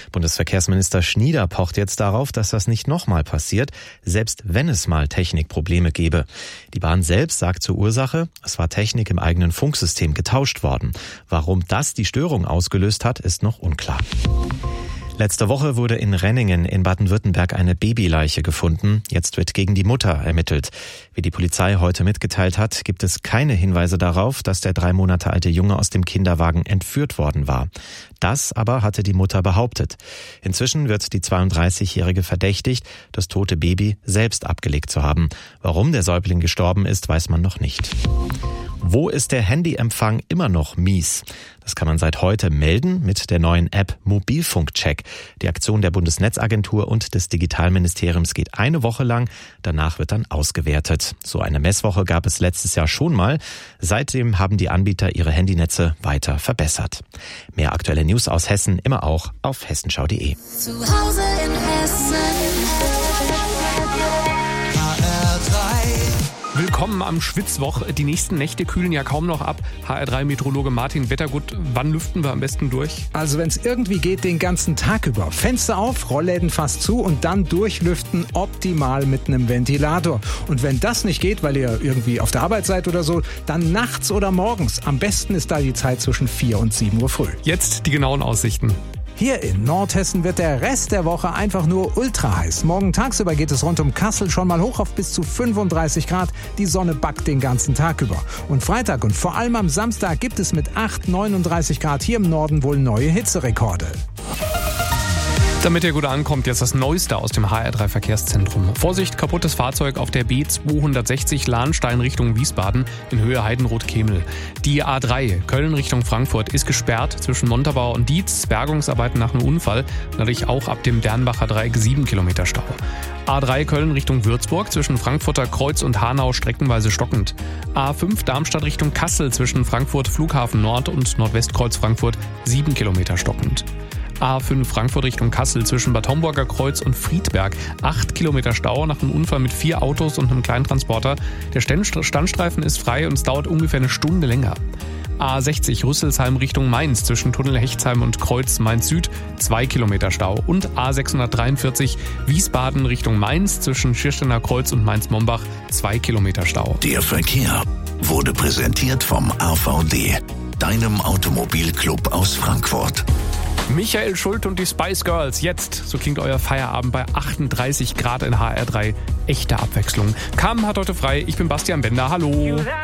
Bundesverkehrsminister Schnieder pocht jetzt darauf, dass das nicht nochmal passiert, selbst wenn es mal Technikprobleme gäbe. Die Bahn selbst sagt zur Ursache, es war Technik im eigenen Funksystem getauscht worden. Warum das die Störung ausgelöst hat, ist noch unklar. Letzte Woche wurde in Renningen in Baden-Württemberg eine Babyleiche gefunden. Jetzt wird gegen die Mutter ermittelt. Wie die Polizei heute mitgeteilt hat, gibt es keine Hinweise darauf, dass der 3 Monate alte Junge aus dem Kinderwagen entführt worden war. Das aber hatte die Mutter behauptet. Inzwischen wird die 32-Jährige verdächtigt, das tote Baby selbst abgelegt zu haben. Warum der Säugling gestorben ist, weiß man noch nicht. Wo ist der Handyempfang immer noch mies? Das kann man seit heute melden mit der neuen App Mobilfunkcheck. Die Aktion der Bundesnetzagentur und des Digitalministeriums geht eine Woche lang. Danach wird dann ausgewertet. So eine Messwoche gab es letztes Jahr schon mal. Seitdem haben die Anbieter ihre Handynetze weiter verbessert. Mehr aktuelle News aus Hessen immer auch auf hessenschau.de. Zu Hause in Hessen. Willkommen am Schwitzwoch. Die nächsten Nächte kühlen ja kaum noch ab. HR3-Meteorologe Martin Wettergut, wann lüften wir am besten durch? Also wenn es irgendwie geht, den ganzen Tag über. Fenster auf, Rollläden fast zu und dann durchlüften, optimal mit einem Ventilator. Und wenn das nicht geht, weil ihr irgendwie auf der Arbeit seid oder so, dann nachts oder morgens. Am besten ist da die Zeit zwischen 4 und 7 Uhr früh. Jetzt die genauen Aussichten. Hier in Nordhessen wird der Rest der Woche einfach nur ultra heiß. Morgen tagsüber geht es rund um Kassel schon mal hoch auf bis zu 35 Grad. Die Sonne backt den ganzen Tag über. Und Freitag und vor allem am Samstag gibt es mit 39 Grad hier im Norden wohl neue Hitzerekorde. Damit ihr gut ankommt, jetzt das Neueste aus dem HR3-Verkehrszentrum. Vorsicht, kaputtes Fahrzeug auf der B260 Lahnstein Richtung Wiesbaden in Höhe Heidenroth-Kemel. Die A3 Köln Richtung Frankfurt ist gesperrt zwischen Montabaur und Dietz. Bergungsarbeiten nach einem Unfall. Dadurch auch ab dem Dernbacher Dreieck 7 Kilometer Stau. A3 Köln Richtung Würzburg zwischen Frankfurter Kreuz und Hanau streckenweise stockend. A5 Darmstadt Richtung Kassel zwischen Frankfurt Flughafen Nord und Nordwestkreuz Frankfurt 7 Kilometer stockend. A5 Frankfurt Richtung Kassel zwischen Bad Homburger Kreuz und Friedberg. 8 Kilometer Stau nach einem Unfall mit 4 Autos und einem Kleintransporter. Der Standstreifen ist frei und es dauert ungefähr eine Stunde länger. A60 Rüsselsheim Richtung Mainz zwischen Tunnel Hechtsheim und Kreuz Mainz Süd 2 Kilometer Stau. Und A643 Wiesbaden Richtung Mainz zwischen Schirstener Kreuz und Mainz-Mombach 2 Kilometer Stau. Der Verkehr wurde präsentiert vom AVD, deinem Automobilclub aus Frankfurt. Michael Schulte und die Spice Girls. Jetzt, so klingt euer Feierabend bei 38 Grad in HR3. Echte Abwechslung. Carmen hat heute frei. Ich bin Bastian Bender. Hallo.